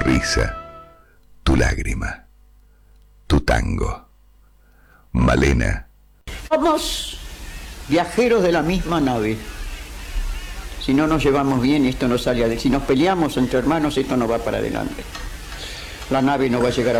risa, tu lágrima, tu tango. Malena. Somos viajeros de la misma nave. Si no nos llevamos bien, esto no sale adelante. Si nos peleamos entre hermanos, esto no va para adelante. La nave no va a llegar a